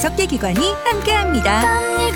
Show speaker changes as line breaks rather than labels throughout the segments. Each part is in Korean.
5개 기관이 함께합니다.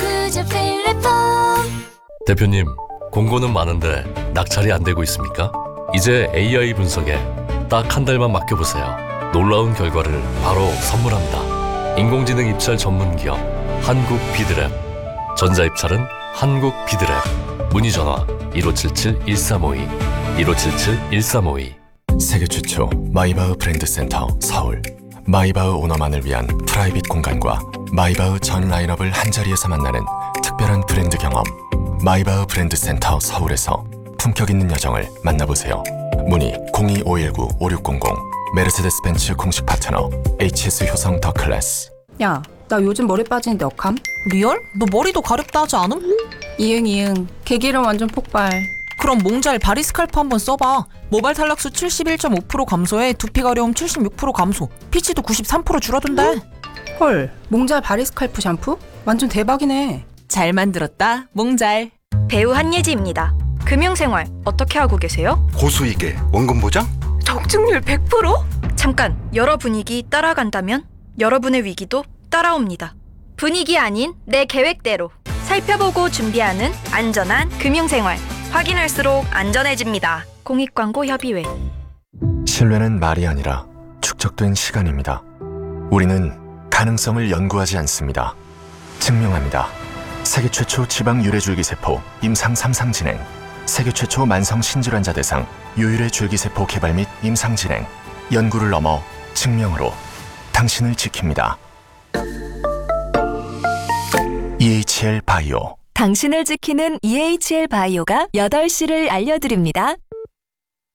대표님, 공고는 많은데 낙찰이 안 되고 있습니까? 이제 AI 분석에 딱 한 달만 맡겨보세요. 놀라운 결과를 바로 선물합니다. 인공지능 입찰 전문 기업 한국 비드랩. 전자입찰은 한국 비드랩. 문의 전화 1577-1352 1577-1352.
세계 최초 마이바흐 브랜드 센터 서울. 마이바흐 오너만을 위한 프라이빗 공간과 마이바흐 전 라인업을 한자리에서 만나는 특별한 브랜드 경험. 마이바흐 브랜드 센터 서울에서 품격 있는 여정을 만나보세요. 문의 02-519-5600. 메르세데스 벤츠 공식 파트너 HS 효성 더 클래스.
야, 나 요즘 머리 빠지는데 어감?
리얼? 너 머리도 가렵다 하지 않음?
이응. 개기름 완전 폭발.
그럼 몽잘 바리스칼프 한번 써봐. 모발 탈락수 71.5% 감소에 두피 가려움 76% 감소, 피치도 93% 줄어든대.
헐, 몽잘 바리스칼프 샴푸? 완전 대박이네.
잘 만들었다, 몽잘.
배우 한예지입니다. 금융생활 어떻게 하고 계세요?
고수익에 원금 보장?
적중률 100%? 잠깐, 여러 분위기 따라간다면 여러분의 위기도 따라옵니다. 분위기 아닌 내 계획대로 살펴보고 준비하는 안전한 금융생활. 확인할수록 안전해집니다. 공익광고협의회.
신뢰는 말이 아니라 축적된 시간입니다. 우리는 가능성을 연구하지 않습니다. 증명합니다. 세계 최초 지방 유래줄기세포 임상 3상 진행. 세계 최초 만성 신질환자 대상 유일의 줄기세포 개발 및 임상 진행. 연구를 넘어 증명으로 당신을 지킵니다. EHL 바이오.
당신을 지키는 EHL 바이오가 8시를 알려드립니다.